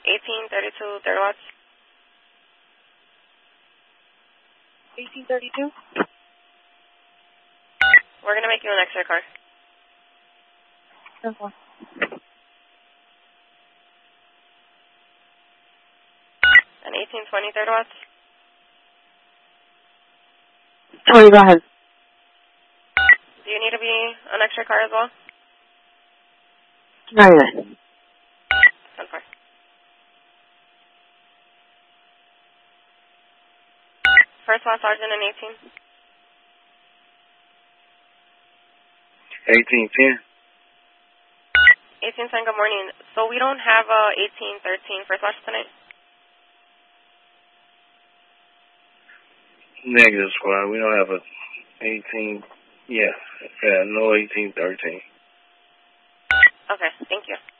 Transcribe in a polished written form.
1832, third watch. 1832? We're going to make you an X-ray car. Okay. An 1820, third watch. 20, go ahead. Do you need to be an X-ray car as well? Not even. 10-4. First class sergeant in 18. 1810. 1810, good morning. So we don't have a 1813 first watch tonight? Negative, squad. We don't have a 18. Yeah, no 1813. Okay, thank you.